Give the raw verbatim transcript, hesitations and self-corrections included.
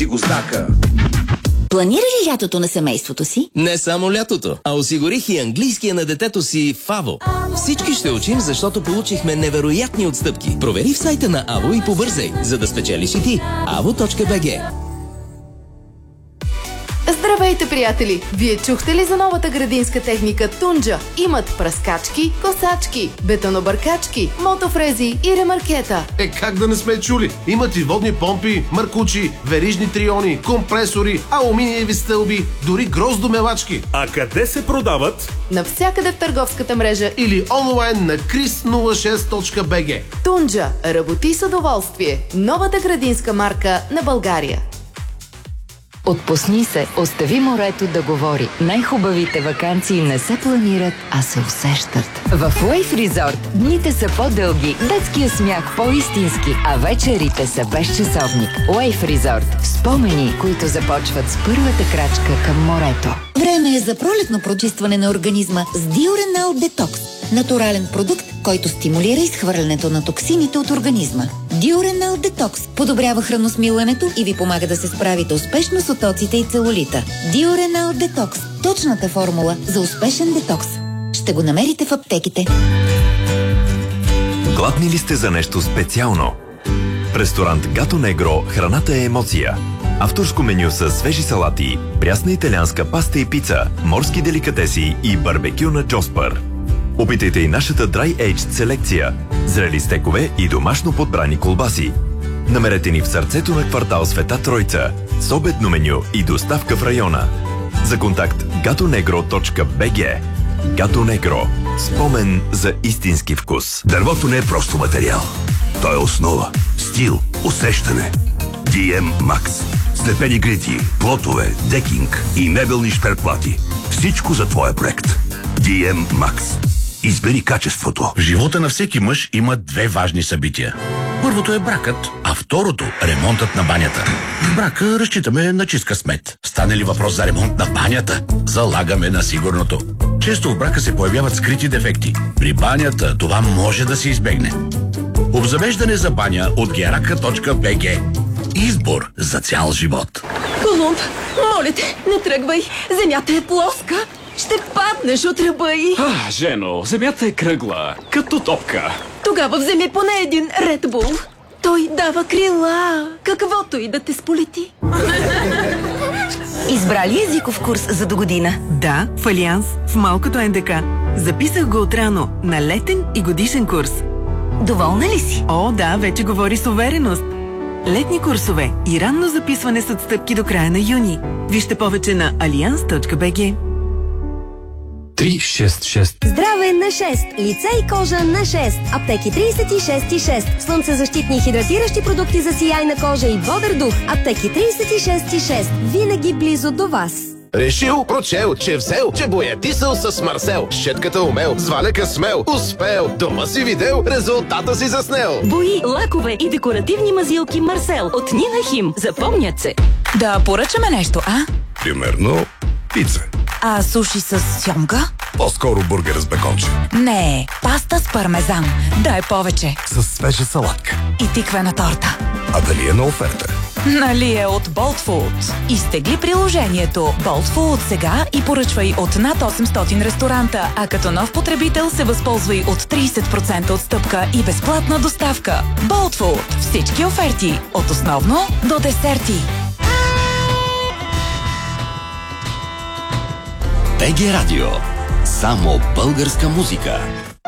и гоздака. Планира ли лятото на семейството си? Не само лятото, а осигурих и английския на детето си в АВО. Всички ще учим, защото получихме невероятни отстъпки. Провери в сайта на АВО и побързай, за да спечелиш и ти. avo точка би джи. Здравейте, приятели! Вие чухте ли за новата градинска техника Тунджа? Имат пръскачки, косачки, бетонобъркачки, мотофрези и ремаркета. Е, как да не сме чули? Имат и водни помпи, маркучи, верижни триони, компресори, алуминиеви стълби, дори гроздомелачки. А къде се продават? Навсякъде в търговската мрежа или онлайн на крис нула шест точка би джи. Тунджа. Работи с удоволствие. Новата градинска марка на България. Отпусни се, остави морето да говори. Най-хубавите ваканции не се планират, а се усещат. В Wave Resort дните са по-дълги, детския смях по-истински, а вечерите са без часовник. Wave Resort. Спомени, които започват с първата крачка към морето. Време е за пролетно прочистване на организма с Diurenal Detox. Натурален продукт, който стимулира изхвърлянето на токсините от организма. Diurenal Detox подобрява храносмилането и ви помага да се справите успешно с отоците и целулита. Diurenal Detox – точната формула за успешен детокс. Ще го намерите в аптеките. Гладни ли сте за нещо специално? В ресторант Гато Негро храната е емоция. Авторско меню с свежи салати, прясна италианска паста и пица, морски деликатеси и барбекю на Джоспър. Опитайте и нашата Dry Aged селекция, зрели стекове и домашно подбрани колбаси. Намерете ни в сърцето на квартал Света Тройца, с обедно меню и доставка в района. За контакт гато негро точка би джи. Гато Негро. Спомен за истински вкус. Дървото не е просто материал. То е основа, стил, усещане. ди ем Max. Слепени грити, плотове, декинг и мебелни шперплати. Всичко за твоя проект. ди ем Max. Избери качеството. В живота на всеки мъж има две важни събития. Първото е бракът, а второто – ремонтът на банята. В брака разчитаме на чист късмет. Стане ли въпрос за ремонт на банята, залагаме на сигурното. Често в брака се появяват скрити дефекти. При банята това може да се избегне. Обзавеждане за баня от герака точка би джи. Избор за цял живот. Колумб, моля те, не тръгвай. Земята е плоска. Ще паднеш от ръба й. А, Жено, земята е кръгла, като топка. Тогава вземи поне един Ред Бул. Той дава крила, каквото и да те сполети. Избрали езиков курс за до година? Да, в Алианс, в малкото ен де ка. Записах го отрано на летен и годишен курс. Доволна ли си? О, да, вече говори с увереност. Летни курсове и ранно записване с отстъпки до края на юни. Вижте повече на алианс точка би джи. три шест шест. Здраве на шест. Лице и кожа на шест. Аптеки тридесет и шест и шест. Слънцезащитни и хидратиращи продукти за сияйна кожа и бодър дух. Аптеки тридесет и шест и шест. Винаги близо до вас. Решил, прочел, че взел, че боядисал с Марсел. Щетката умел, с валека смел, успел. Дома си видел, резултата си заснел. Бои, лакове и декоративни мазилки Марсел от Нина Хим. Запомнят се. Да поръчаме нещо, а? Примерно пица. А суши с сьомга? По-скоро бургер с беконче. Не, паста с пармезан. Дай повече. С свежа салатка. И тиквена торта. А дали е на оферта? Нали е от Bolt Food. Изтегли приложението Bolt Food сега и поръчвай от над осемстотин ресторанта, а като нов потребител се възползвай от тридесет процента отстъпка и безплатна доставка. Bolt Food. Всички оферти. От основно до десерти. би джи Радио. Само българска музика.